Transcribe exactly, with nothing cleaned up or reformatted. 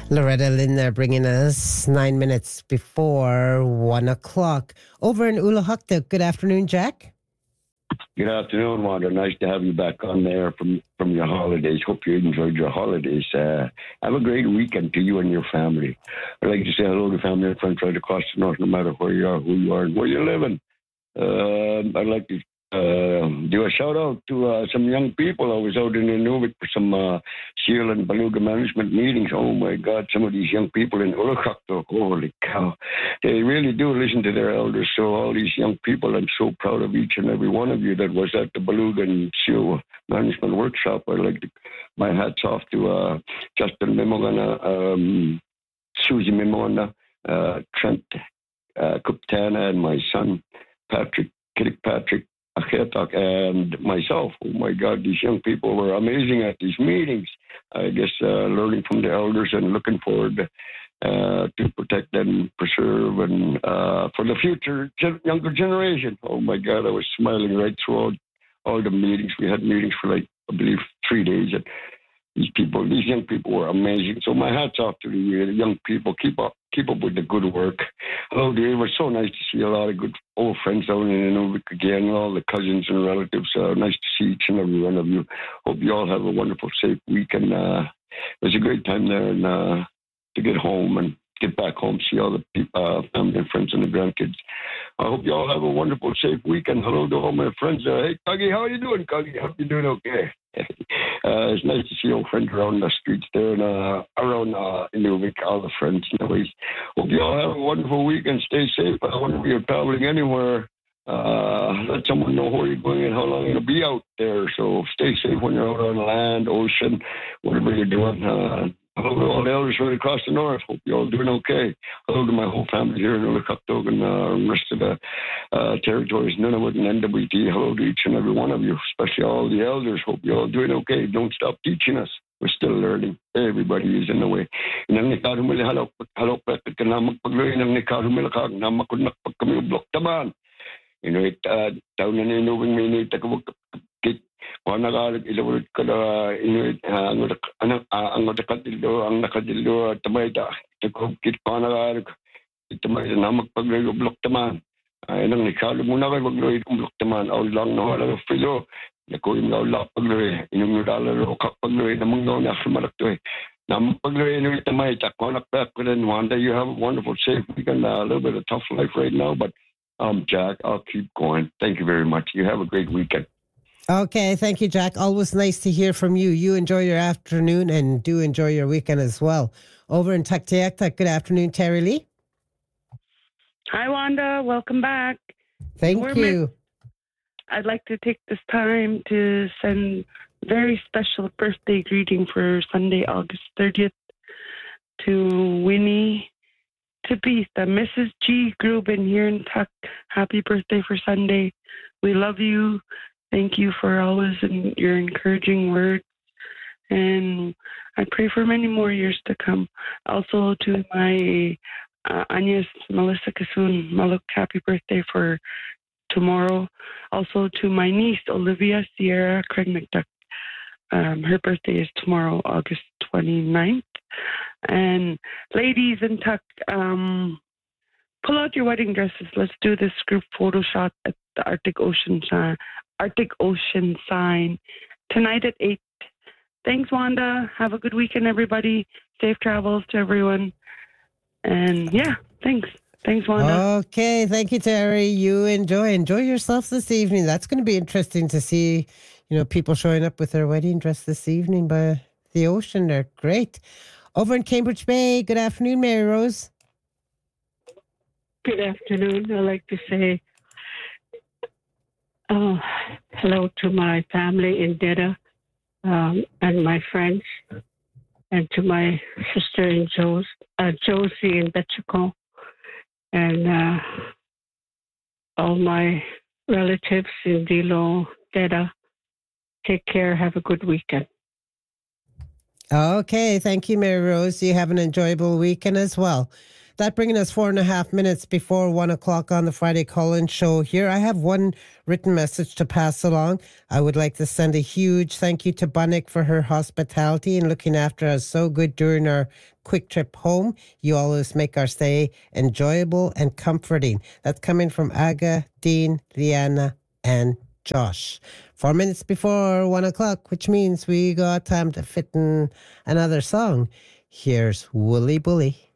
Loretta Lynn there bringing us nine minutes before one o'clock. Over in Ulahukta, good afternoon, Jack. Good afternoon, Wanda. Nice to have you back on there from, from your holidays. Hope you enjoyed your holidays. Uh, have a great weekend to you and your family. I'd like to say hello to family and friends right across the north, no matter where you are, who you are, and where you're living. Uh, I'd like to uh, do a shout out to uh, some young people. I was out in Inuvik for some uh, seal and beluga management meetings. Oh my God, some of these young people in Ulahukta, holy cow. They really do listen to their elders. So all these young people, I'm so proud of each and every one of you that was at the beluga and seal management workshop. I'd like to, my hats off to uh, Justin Mimogana, um, Susie Mimona, uh, Trent uh, Kuptana, and my son, Patrick, Kirkpatrick Achetak, and myself. Oh my God, these young people were amazing at these meetings. I guess uh, learning from the elders and looking forward uh, to protect and preserve and uh, for the future gen- younger generation. Oh my God, I was smiling right through all, all the meetings. We had meetings for like, I believe, three days. And these people, these young people were amazing. So my hat's off to the, uh, the young people. Keep up, keep up with the good work. Hello, dear. It was so nice to see a lot of good old friends down in Inuvik again, all the cousins and relatives. Uh, nice to see each and every one of you. Hope you all have a wonderful, safe week. And uh, it was a great time there and uh, to get home and get back home, see all the people, uh, family and friends and the grandkids. I hope you all have a wonderful, safe weekend. Hello to all my friends. Uh, hey, Kagi, how are you doing, Kagi? Hope you're doing okay. Uh, it's nice to see old friends around the streets there and uh, around uh, Inuvik, all the friends. Anyways, hope you all have a wonderful weekend. Stay safe. I wonder if you're traveling anywhere. Uh, let someone know where you're going and how long you're going to be out there. So stay safe when you're out on land, ocean, whatever you're doing. Uh, hello to all the elders right across the north. Hope you're all doing okay. Hello to my whole family here in Ulahukta and uh, the rest of the uh, territories, Nunavut and N W T. Hello to each and every one of you, especially all the elders. Hope you're all doing okay. Don't stop teaching us. We're still learning. Everybody is in the way. Nang nikarumili halok halok pek kanamag pagloy nang nikarumili kag namakunak pag kami ublok taman. Inuit uh, taon na ninubing minit ako kit wanagarag ilawid ka na inuit ang ang ang nakadilo ang nakadilo tamayta ko kit wanagarag tamayta na magpagloy ublok taman. Ay nang nikalo muna kay magloy ublok taman aw lang no ala filo ko yung law pagloy inung dalo ka pagloy namang no na sumalakto eh. Nam pagloy inuit tamayta ko nakpak ko then one day you have a wonderful safe weekend. A little bit of tough life right now, but Um, Jack, I'll keep going. Thank you very much. You have a great weekend. Okay, thank you, Jack. Always nice to hear from you. You enjoy your afternoon and do enjoy your weekend as well. Over in Tuktoyaktuk, good afternoon, Terry Lee. Hi, Wanda. Welcome back. Thank We're you. mi- I'd like to take this time to send very special birthday greeting for Sunday, August thirtieth to Winnie Tabitha, Missus G. Grubin here in Tuck. Happy birthday for Sunday. We love you. Thank you for always in your encouraging words. And I pray for many more years to come. Also to my uh, Agnes Melissa Kasoon Maluk, happy birthday for tomorrow. Also to my niece Olivia Sierra Craig McDuck. Um, her birthday is tomorrow, August twenty-ninth. And ladies in Tuck, um, pull out your wedding dresses. Let's do this group photo shot at the Arctic Ocean uh, Arctic Ocean sign tonight at eight. Thanks, Wanda. Have a good weekend, everybody. Safe travels to everyone. And yeah, thanks. Thanks, Wanda. Okay, thank you, Terry. You enjoy enjoy yourself this evening. That's going to be interesting to see, you know, people showing up with their wedding dress this evening by the ocean. They're great. Over in Cambridge Bay, good afternoon, Mary Rose. Good afternoon. I'd like to say uh, hello to my family in Jeddah um, and my friends, and to my sister in Jos, uh, Josie in Betchiko, and uh, all my relatives in Dilo, Jeddah. Take care. Have a good weekend. Okay, thank you, Mary Rose. You have an enjoyable weekend as well. That bringing us four and a half minutes before one o'clock on the Friday call-in show here. I have one written message to pass along. I would like to send a huge thank you to Bunnick for her hospitality and looking after us so good during our quick trip home. You always make our stay enjoyable and comforting. That's coming from Aga, Dean, Liana, and Josh. Four minutes before one o'clock, which means we got time to fit in another song. Here's Woolly Bully.